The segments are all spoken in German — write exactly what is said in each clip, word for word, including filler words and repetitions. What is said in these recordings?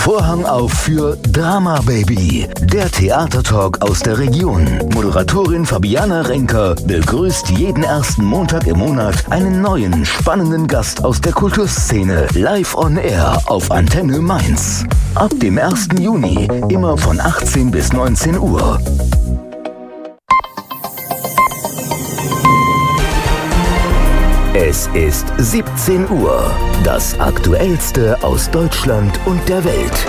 Vorhang auf für Drama Baby, der Theatertalk aus der Region. Moderatorin Fabiana Renker begrüßt jeden ersten Montag im Monat einen neuen, spannenden Gast aus der Kulturszene live on air auf Antenne Mainz. Ab dem ersten Juni, immer von achtzehn bis neunzehn Uhr. Es ist siebzehn Uhr. Das Aktuellste aus Deutschland und der Welt.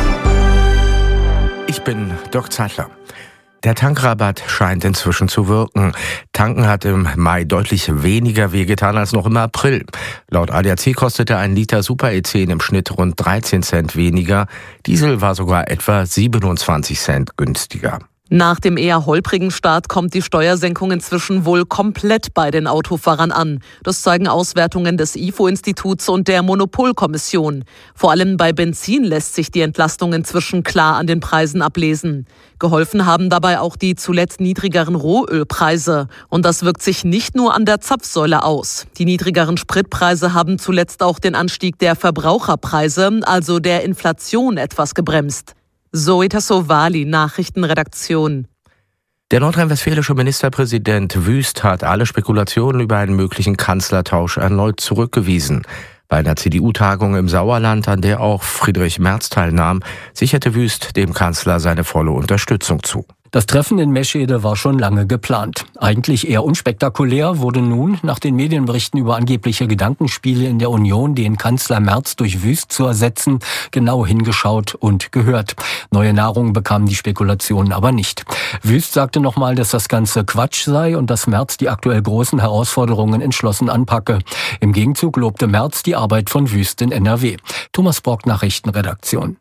Ich bin Dirk Zeitler. Der Tankrabatt scheint inzwischen zu wirken. Tanken hat im Mai deutlich weniger wehgetan als noch im April. Laut A D A C kostete ein Liter Super E zehn im Schnitt rund dreizehn Cent weniger. Diesel war sogar etwa siebenundzwanzig Cent günstiger. Nach dem eher holprigen Start kommt die Steuersenkung inzwischen wohl komplett bei den Autofahrern an. Das zeigen Auswertungen des I F O-Instituts und der Monopolkommission. Vor allem bei Benzin lässt sich die Entlastung inzwischen klar an den Preisen ablesen. Geholfen haben dabei auch die zuletzt niedrigeren Rohölpreise. Und das wirkt sich nicht nur an der Zapfsäule aus. Die niedrigeren Spritpreise haben zuletzt auch den Anstieg der Verbraucherpreise, also der Inflation, etwas gebremst. Zoe Tassovali, Nachrichtenredaktion. Der nordrhein-westfälische Ministerpräsident Wüst hat alle Spekulationen über einen möglichen Kanzlertausch erneut zurückgewiesen. Bei einer C D U-Tagung im Sauerland, an der auch Friedrich Merz teilnahm, sicherte Wüst dem Kanzler seine volle Unterstützung zu. Das Treffen in Meschede war schon lange geplant. Eigentlich eher unspektakulär wurde nun, nach den Medienberichten über angebliche Gedankenspiele in der Union, den Kanzler Merz durch Wüst zu ersetzen, genau hingeschaut und gehört. Neue Nahrung bekamen die Spekulationen aber nicht. Wüst sagte nochmal, dass das Ganze Quatsch sei und dass Merz die aktuell großen Herausforderungen entschlossen anpacke. Im Gegenzug lobte Merz die Arbeit von Wüst in N R W. Thomas Borg, Nachrichtenredaktion.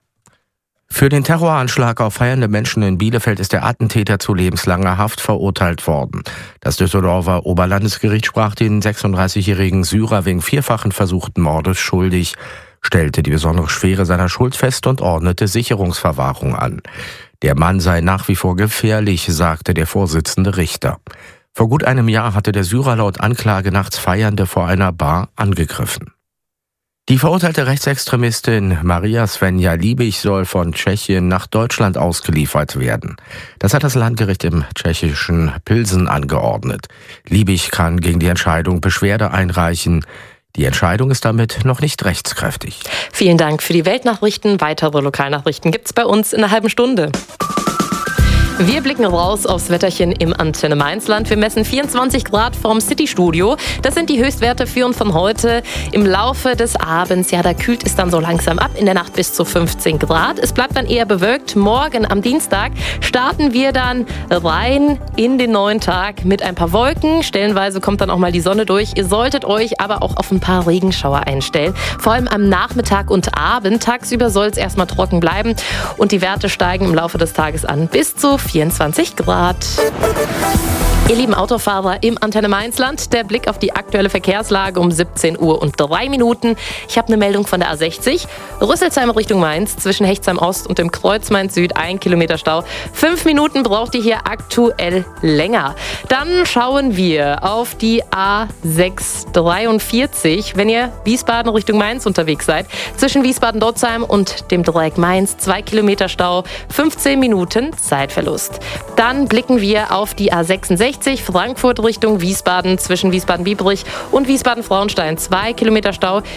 Für den Terroranschlag auf feiernde Menschen in Bielefeld ist der Attentäter zu lebenslanger Haft verurteilt worden. Das Düsseldorfer Oberlandesgericht sprach den sechsunddreißigjährigen Syrer wegen vierfachen versuchten Mordes schuldig, stellte die besondere Schwere seiner Schuld fest und ordnete Sicherungsverwahrung an. Der Mann sei nach wie vor gefährlich, sagte der Vorsitzende Richter. Vor gut einem Jahr hatte der Syrer laut Anklage nachts Feiernde vor einer Bar angegriffen. Die verurteilte Rechtsextremistin Maria Svenja Liebig soll von Tschechien nach Deutschland ausgeliefert werden. Das hat das Landgericht im tschechischen Pilsen angeordnet. Liebig kann gegen die Entscheidung Beschwerde einreichen. Die Entscheidung ist damit noch nicht rechtskräftig. Vielen Dank für die Weltnachrichten. Weitere Lokalnachrichten gibt's bei uns in einer halben Stunde. Wir blicken raus aufs Wetterchen im Antenne Mainzland. Wir messen vierundzwanzig Grad vom City-Studio. Das sind die Höchstwerte für und von heute. Im Laufe des Abends, ja, da kühlt es dann so langsam ab. In der Nacht bis zu fünfzehn Grad. Es bleibt dann eher bewölkt. Morgen am Dienstag starten wir dann rein in den neuen Tag mit ein paar Wolken. Stellenweise kommt dann auch mal die Sonne durch. Ihr solltet euch aber auch auf ein paar Regenschauer einstellen. Vor allem am Nachmittag und Abend. Tagsüber soll es erstmal trocken bleiben. Und die Werte steigen im Laufe des Tages an bis zu vierundzwanzig Grad. Ihr lieben Autofahrer im Antenne Mainzland, der Blick auf die aktuelle Verkehrslage um siebzehn Uhr und drei Minuten. Ich habe eine Meldung von der A sechzig. Rüsselsheim Richtung Mainz, zwischen Hechtsheim Ost und dem Kreuz Mainz Süd, ein Kilometer Stau. Fünf Minuten braucht ihr hier aktuell länger. Dann schauen wir auf die A sechshundertdreiundvierzig, wenn ihr Wiesbaden Richtung Mainz unterwegs seid. Zwischen Wiesbaden-Dotzheim und dem Dreieck Mainz, zwei Kilometer Stau, fünfzehn Minuten Zeitverlust. Dann blicken wir auf die A sechsundsechzig, Frankfurt Richtung Wiesbaden, zwischen Wiesbaden-Biebrich und Wiesbaden-Frauenstein, zwei Kilometer Stau.